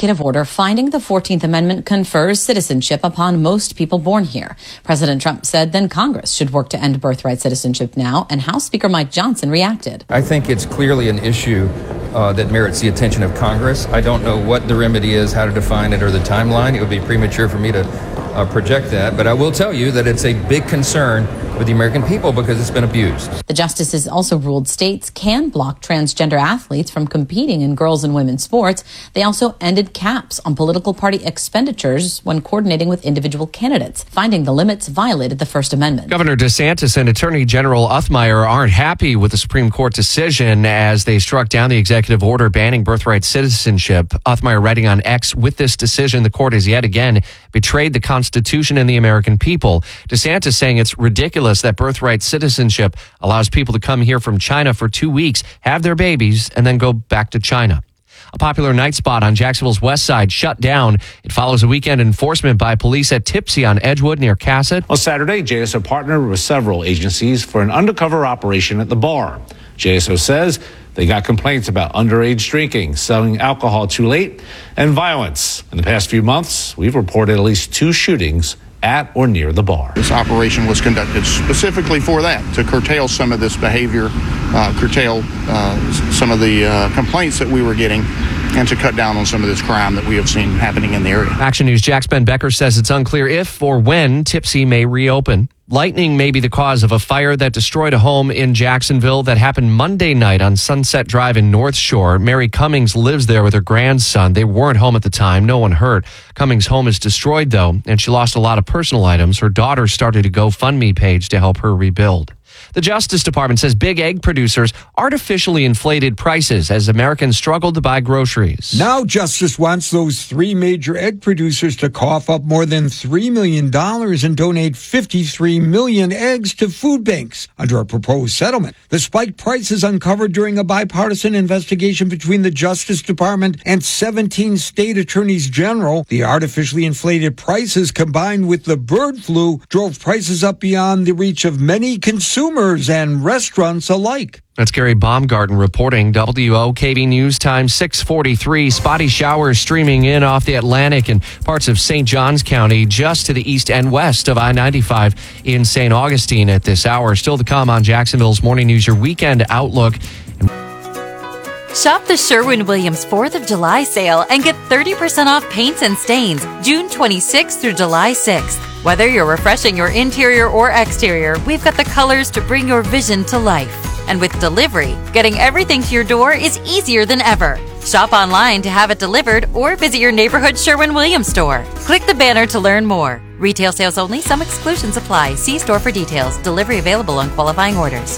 executive order finding the 14th Amendment confers citizenship upon most people born here. President Trump said then Congress should work to end birthright citizenship now, and House Speaker Mike Johnson reacted. I think it's clearly an issue that merits the attention of Congress. I don't know what the remedy is, how to define it, or the timeline. It would be premature for me to project that, but I will tell you that it's a big concern with the American people because it's been abused. The justices also ruled states can block transgender athletes from competing in girls and women's sports. They also ended caps on political party expenditures when coordinating with individual candidates, finding the limits violated the First Amendment. Governor DeSantis and Attorney General Othmeyer aren't happy with the Supreme Court decision as they struck down the executive order banning birthright citizenship. Othmeyer writing on X, with this decision, the court has yet again betrayed the Constitution and the American people. DeSantis saying it's ridiculous that birthright citizenship allows people to come here from China for 2 weeks, have their babies, and then go back to China. A popular night spot on Jacksonville's west side shut down. It follows a weekend enforcement by police at Tipsy on Edgewood near Cassett. On Saturday, JSO partnered with several agencies for an undercover operation at the bar. JSO says they got complaints about underage drinking, selling alcohol too late, and violence. In the past few months, we've reported at least 2 shootings at or near the bar. This operation was conducted specifically for that, to curtail some of this behavior, curtail some of the complaints that we were getting, and to cut down on some of this crime that we have seen happening in the area. Action News' Jack's Ben Becker says it's unclear if or when Tipsy may reopen. Lightning may be the cause of a fire that destroyed a home in Jacksonville that happened Monday night on Sunset Drive in North Shore. Mary Cummings lives there with her grandson. They weren't home at the time. No one hurt. Cummings' home is destroyed, though, and she lost a lot of personal items. Her daughter started a GoFundMe page to help her rebuild. The Justice Department says big egg producers artificially inflated prices as Americans struggled to buy groceries. Now Justice wants those 3 major egg producers to cough up more than $3 million and donate 53 million eggs to food banks under a proposed settlement. The spiked prices uncovered during a bipartisan investigation between the Justice Department and 17 state attorneys general. The artificially inflated prices combined with the bird flu drove prices up beyond the reach of many consumers and restaurants alike. That's Gary Baumgarten reporting. WOKV News Time 6:43. Spotty showers streaming in off the Atlantic and parts of St. Johns County, just to the east and west of I-95 in St. Augustine at this hour. Still to come on Jacksonville's Morning News, your weekend outlook. Shop the Sherwin-Williams 4th of July sale and get 30% off paints and stains June 26th through July 6th. Whether you're refreshing your interior or exterior, we've got the colors to bring your vision to life. And with delivery, getting everything to your door is easier than ever. Shop online to have it delivered or visit your neighborhood Sherwin-Williams store. Click the banner to learn more. Retail sales only. Some exclusions apply. See store for details. Delivery available on qualifying orders.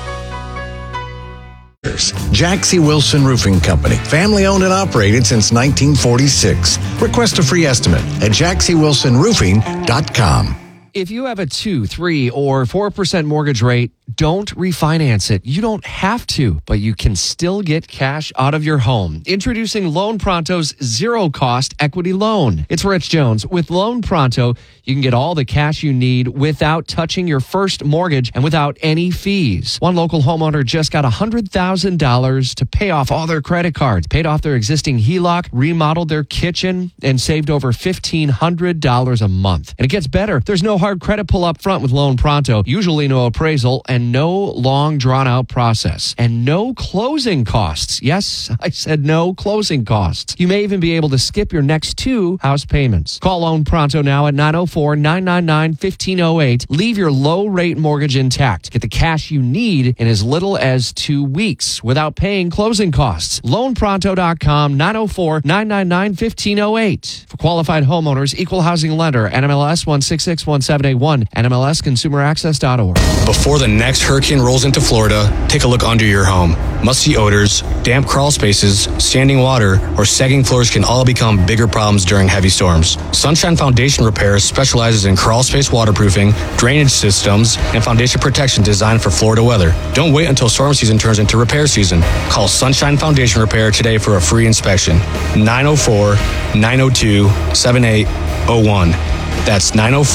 Jack C. Wilson Roofing Company, family owned and operated since 1946. Request a free estimate at jackcwilsonroofing.com. If you have a 2, 3, or 4% mortgage rate, don't refinance it. You don't have to, but you can still get cash out of your home. Introducing Loan Pronto's zero-cost equity loan. It's Rich Jones. With Loan Pronto, you can get all the cash you need without touching your first mortgage and without any fees. One local homeowner just got $100,000 to pay off all their credit cards, paid off their existing HELOC, remodeled their kitchen, and saved over $1,500 a month. And it gets better. There's no hard credit pull up front with Loan Pronto, usually no appraisal, and no long drawn-out process, and no closing costs. Yes, I said no closing costs. You may even be able to skip your next 2 house payments. Call Loan Pronto now at 904-999-1508. Leave your low-rate mortgage intact. Get the cash you need in as little as 2 weeks without paying closing costs. LoanPronto.com, 904-999-1508. For qualified homeowners, equal housing lender, NMLS 1661781, NMLSconsumeraccess.org. Before the next hurricane rolls into Florida, take a look under your home. Musty odors, damp crawl spaces, standing water, or sagging floors can all become bigger problems during heavy storms. Sunshine Foundation Repair specializes in crawl space waterproofing, drainage systems, and foundation protection designed for Florida weather. Don't wait until storm season turns into repair season. Call Sunshine Foundation Repair today for a free inspection. 904-902-7801. That's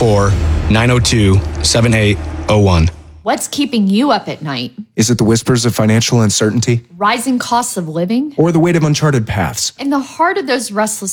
904-902-7801. What's keeping you up at night? Is it the whispers of financial uncertainty? Rising costs of living? Or the weight of uncharted paths? In the heart of those restless